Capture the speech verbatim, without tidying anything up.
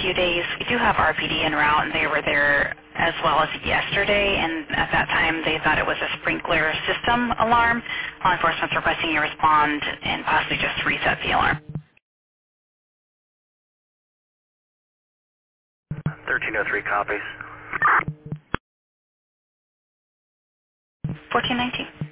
few days. We do have R P D en route, and they were there as well as yesterday, and at that time they thought it was a sprinkler system alarm. Law enforcement's requesting you respond and possibly just reset the alarm. thirteen oh three copies. fourteen nineteen.